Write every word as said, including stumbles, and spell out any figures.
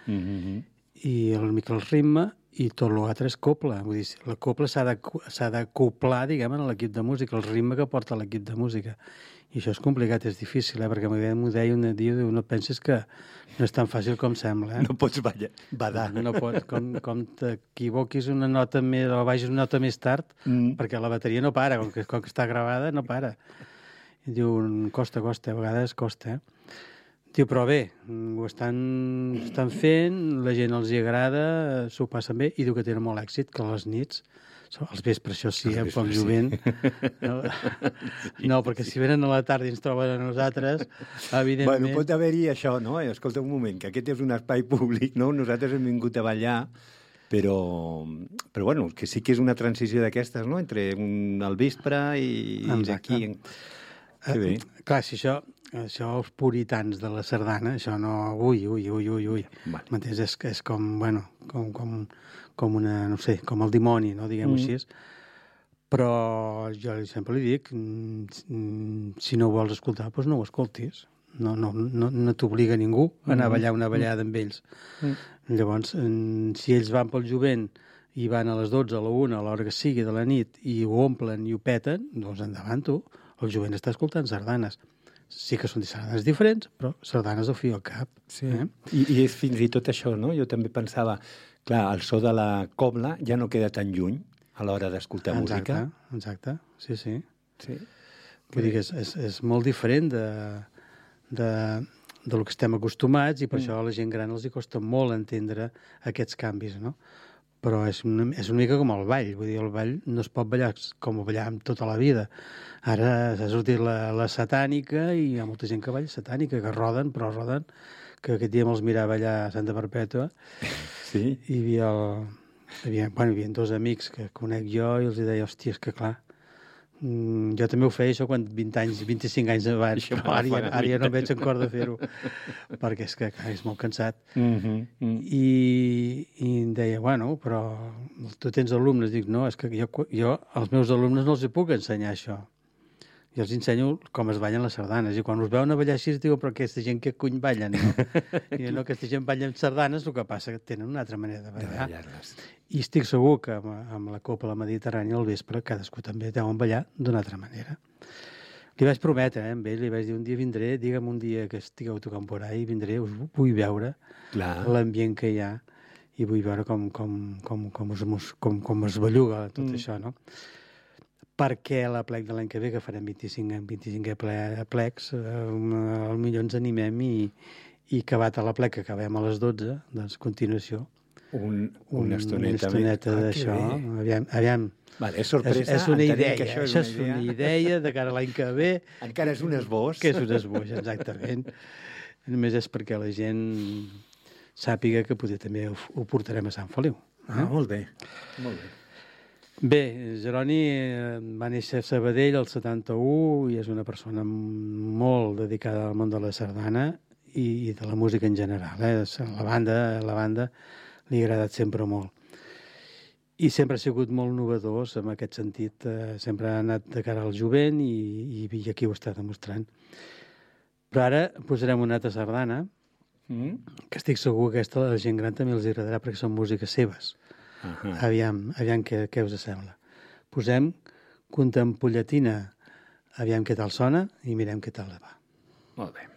Mm-hmm. I el mica el ritme, i tot l'altre és copla. Vull dir, la copla s'ha de, s'ha d'acoplar, diguem, en l'equip de música, el ritme que porta l'equip de música. I això és complicat, és difícil, eh? Perquè m'ho deia un dia, no et penses que no és tan fàcil com sembla, eh? No pots ballar, badar. No, no pots, com, com t'equivoquis una nota més, o vagis una nota més tard, mm. perquè la bateria no para, com que, com que està gravada, no para. I diu, costa, costa, a vegades costa, eh? Diu, però bé, ho estan, estan fent, la gent els hi agrada, s'ho passen bé, i diu que tenen molt èxit, que a les nits, als vespres, això sí, eh, pel jovent, no, no, perquè si venen a la tarda i ens troben a nosaltres, evidentment... Bueno, pot haver-hi això, no? Escolta un moment, que aquest és un espai públic, no? Nosaltres hem vingut a ballar, però, però bueno, que sí que és una transició d'aquestes, no?, entre un, el vespre i, i d'aquí... Que bé. Eh, clar, si això... Això, els puritans de la sardana, això no... Ui, ui, ui, ui, ui. Vale. M'entens? És, és com, bueno, com, com, com una... No sé, com el dimoni, no? Diguem-ho mm. així. Però jo sempre li dic, si no ho vols escoltar, doncs no ho escoltis. No, no, no, no t'obliga ningú a anar a ballar una ballada amb ells. Mm. Llavors, si ells van pel jovent i van a les dotze, a la una, a l'hora que sigui de la nit, i ho omplen i ho peten, doncs endavant tu. El jovent està escoltant sardanes. Sí que són sardanes diferents, però sardanes al fi al cap. Sí. Eh? I, I és fins i tot això, no? Jo també pensava, clar, el so de la cobla ja no queda tan lluny a l'hora d'escoltar música. Exacte, sí, sí. Sí. Vull dir que és, és, és molt diferent de, de, de lo que estem acostumats, i per mm. això a la gent gran els hi costa molt entendre aquests canvis, no? Però és una, és una mica com el ball. Vull dir, el ball no es pot ballar com ho ballàvem tota la vida. Ara s'ha sortit la, la satànica i hi ha molta gent que balla satànica, que roden, però roden, que aquest dia me'ls mirava allà a Santa Perpètua. Sí? I hi havia, el, hi havia, bueno, hi havia dos amics que conec jo i els deia, hòstia, és que clar, Mm, jo també ho feia això quan vint anys, vint-i-cinc anys abans, però ara, ja, ara ja no veig en cor de fer-ho, perquè és que clar, és molt cansat. Mm-hmm. Mm. I, I em deia, bueno, però tu tens alumnes? Dic, no, és que jo, jo als meus alumnes no els hi puc ensenyar això. Jo els ensenyo com es ballen les sardanes, i quan us veuen a ballar així es diu, però aquesta gent que cuny ballen, no? I no, aquesta gent ballen sardanes, el que passa que tenen una altra manera de ballar. De ballar-les. I estic segur que amb, amb la Copla Mediterrània al vespre cadascú també deuen ballar d'una altra manera. Li vaig prometre, eh, amb ell, li vaig dir un dia vindré, digue'm un dia que estigueu tocant por ahí, vindré, us vull veure l'ambient que hi ha i vull veure com, com, com, com, us, com, com es belluga tot mm. això, no? Perquè la plec de l'any que ve, que farem vint-i-cinc, vint-i-cinquè ple, plecs, eh, potser ens animem i, i acabat a la plec, que acabem a les dotze, doncs, continuació, Un, una estoneta, una estoneta ah, d'això. Aviam, aviam. Vale, és sorpresa. És, és una idea, que això és, això és una, una idea de cara a l'any que ve. Encara és un esbós. Que és un esbós, exactament. Només és perquè la gent sàpiga que potser també ho, ho portarem a Sant Feliu. Eh? Ah, molt bé. Molt bé. Bé, Jeroni va néixer a Sabadell el setanta-u i és una persona molt dedicada al món de la sardana i, i de la música en general. Eh? La banda, la banda li ha agradat sempre molt. I sempre ha sigut molt novedós en aquest sentit. Eh, sempre ha anat de cara al jovent i, i aquí ho està demostrant. Però ara posarem una altra sardana, mm. que estic segur que aquesta la gent gran també els agradarà perquè són músiques seves. Uh -huh. Aviam, aviam què, què us sembla. Posem Contempollatina, aviam què tal sona i mirem què tal va. Molt bé.